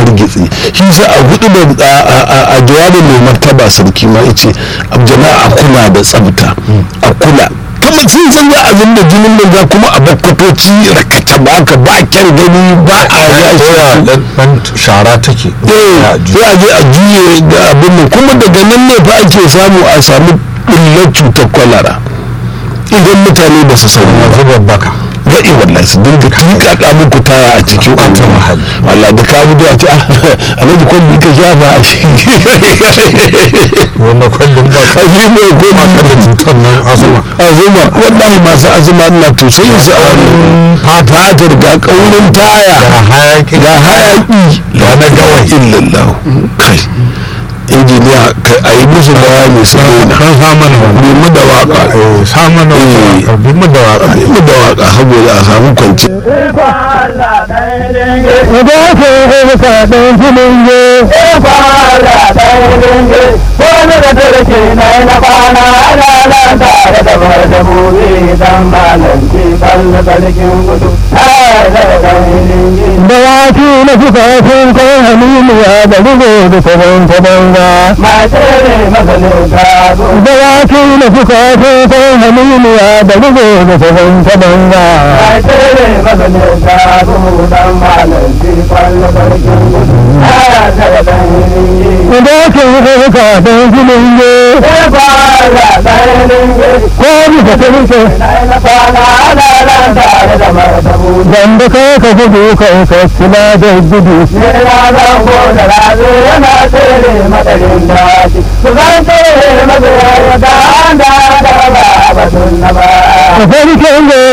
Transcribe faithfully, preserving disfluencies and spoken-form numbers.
hargitsi. Shi sa a hudu da a jawabin mai martaba sarki ma yace jama'a a kula da tsafta, a kula kuma sun san za a zunda jinin nan za kuma a bakwatoci rakata ba ka ba kyan gani ba a yashi dan shara take sai a je a juye da abin nan kuma daga nan ne fa ake samu a samu ɓullar cutar kwalara idan mutane ba su sani zubar baka gaɗi wallahi su dinga tuƙaƙa muku taya a cikin wata mahali wallahi da kawo da ce alhaji kwalli ka sha ba a shi wanda kwallon ba a shi ne goma ka da cutar nan azuma azuma wallahi masu azuma na to sai su a wani fatar ga ƙaurin taya ga hayaki ga hayaki ga na gawai illallah kai injiniya a yi musu bayani su daina kan samun bi mu da waka samun waka bi mu da waka bi mu da waka saboda a samu kwanci da waki na suka sun kai haliliya da rubo da sabon sabon ga da waki na suka sun kai haliliya da rubo da sabon sabon ga da ke ka don filinge ko bisa filinge dan da kai ka gudu kai ka kula da gudu ka farke